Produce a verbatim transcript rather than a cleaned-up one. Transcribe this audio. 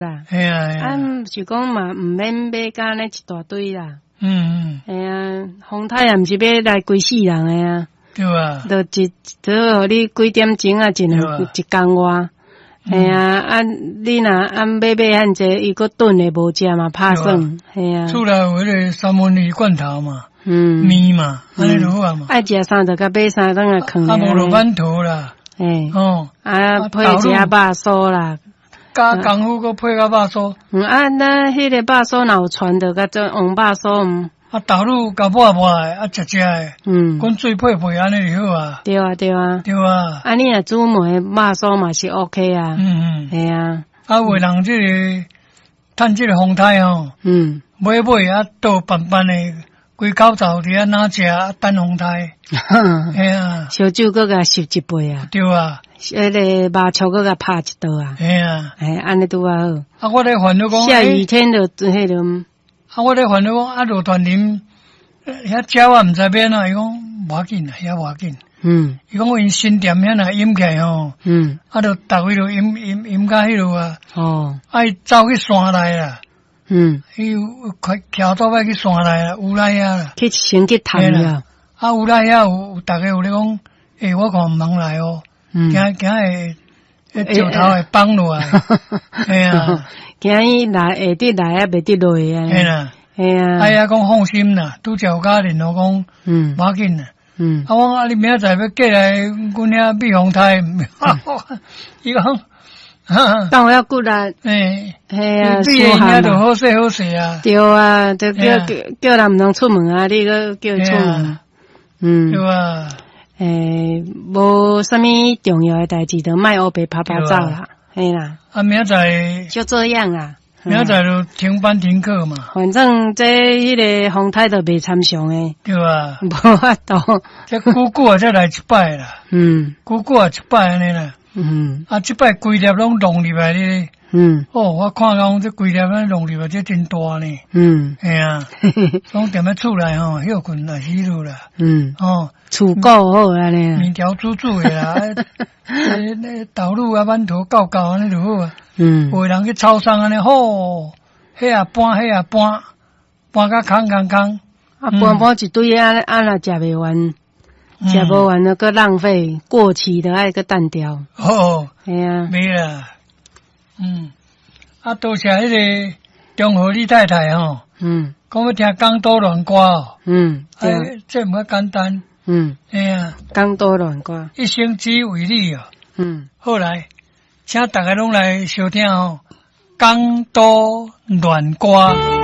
啦。 系啊， 啊，是讲嘛，毋免买甲那一大堆啦。 嗯嗯， 系啊，风台也毋是要来规世人诶啊。 对啊， 就一就互你几点钟啊，一两一工外。系啊，啊，你若按买买汉济，伊个炖诶无食嘛，拍算。系啊。 厝内有迄个三文鱼罐头嘛， 嗯， 面嘛，安尼就好啊嘛。 爱食啥就甲买啥，等下囥。 啊，无落馒头啦。 诶。 哦。 啊，配一下肉酥啦。 加功夫搁配个肉酥。 嗯啊，咱迄个肉酥若有传着，甲做黄肉酥嗯。 啊，豆乳甲抹抹诶，啊，食食诶。嗯。滚水配配安尼就好啊。 对啊，对啊。 对啊。 啊，你若煮糜肉酥嘛是 OK 啊。 嗯嗯。 系啊。 啊，为人即个趁即个风台吼。嗯。买买啊，倒板板诶，规口罩伫遐哪食啊，等风台。嘿啊。烧酒搁甲吸一杯啊。 对啊。 迄个肉醋搁甲拍一刀啊。 嘿啊。 嘿，安尼拄啊好。 啊，我咧烦恼讲。 下雨天就迄种。 啊，我咧烦恼讲啊，落团啉，遐鸟啊，毋知变啊，伊讲无要紧啊，遐无要紧。嗯。伊讲因新店遐若饮起来吼。嗯。啊，就逐位就饮饮饮到迄落啊。哦。啊，伊走去山内啦。嗯。伊有快桥倒摆去山内啦，有来啊。 去先去探了。 啊，有来遐有有逐个有咧讲，诶，我看毋通来哦。嗯。惊惊会，迄石头会崩落来。嘿啊。 惊伊来下滴来啊，袂滴落啊。 嘿啦， 嘿啊。 哎呀，讲放心啦，拄则有家人咯讲，嗯，无要紧啦。嗯。啊，我啊，你明仔载要过来，阮遐避风台，伊讲， 当我要过来。 诶， 嘿啊， 避应该就好势好势啊。 对啊，就叫叫叫人毋通出门啊，你个叫出门。嗯。 对啊。 诶，无啥物重要诶代志，就莫黑白拍拍照啦。嘿啦， 啊，明仔载就这样啊。 明仔载就停班停课嘛。 反正这迄个风台都袂参详诶。 对啊。 无法度。 这久久啊，才来一摆啦。嗯。久久啊，一摆安尼啦。嗯。啊，这摆规粒拢弄入来咧。嗯。哦，我看讲这规粒拢弄入来，这真大呢。嗯。系啊。拢踮咧厝内吼，休困也死路啦。嗯。哦。 厝够好安尼。 面条煮煮诶啦，那那豆乳啊、馒头搞搞安尼就好啊。嗯。有人去超商安尼，吼，迄啊搬，迄啊搬，搬甲空空空。 啊，搬搬一堆啊，啊若食袂完，食无完了搁浪费，过期的爱搁单掉。 哦。 系啊。 没啦。嗯。啊，多谢迄个中和李太太吼。嗯。讲要听港岛乱歌哦。嗯。哎，这毋较简单。嗯，哎呀， 港岛乱歌， 一生只为你哦。嗯，好来，请大家拢来收听哦，港岛乱歌。